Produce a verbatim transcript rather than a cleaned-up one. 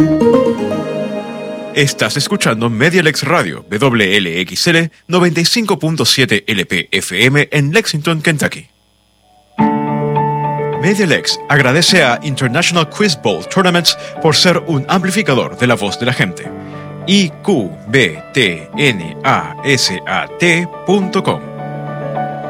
Estás escuchando Medialex Radio, W L X L noventa y cinco punto siete L P F M en Lexington, Kentucky. Medialex agradece a International Quiz Bowl Tournaments por ser un amplificador de la voz de la gente. I Q B T N A S A T punto com